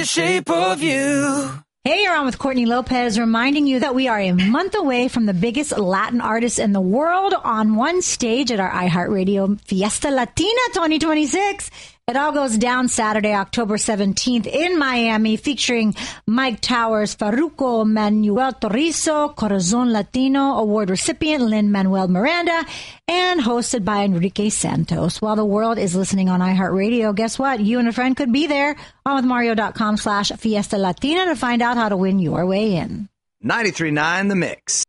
shape of you. Hey, you're on with Courtney Lopez, reminding you that we are a month away from the biggest Latin artists in the world on one stage at our iHeartRadio Fiesta Latina 2026. It all goes down Saturday, October 17th in Miami, featuring Mike Towers, Farruko, Manuel Torrizo, Corazon Latino Award recipient Lin-Manuel Miranda, and hosted by Enrique Santos. While the world is listening on iHeartRadio, guess what? You and a friend could be there. OnWithMario.com/Fiesta Latina to find out how to win your way in. 93.9 The Mix.